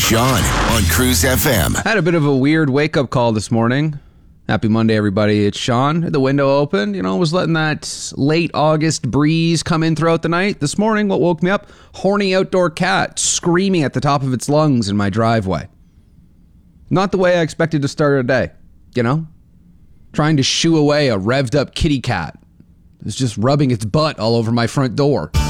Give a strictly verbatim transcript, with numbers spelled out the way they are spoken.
Sean on Cruise F M. Had a bit of a weird wake-up call this morning. Happy Monday, everybody. It's Sean. Had the window open, you know, was letting that late August breeze come in throughout the night. This morning, what woke me up? Horny outdoor cat screaming at the top of its lungs in my driveway. Not the way I expected to start a day, you know? Trying to shoo away a revved up kitty cat. It's just rubbing its butt all over my front door.